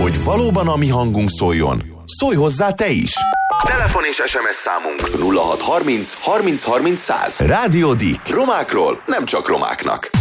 Hogy valóban a mi hangunk szóljon, szólj hozzá te is! Telefon és SMS számunk 0630 30 30 100. Rádió Dick. Romákról, nem csak romáknak.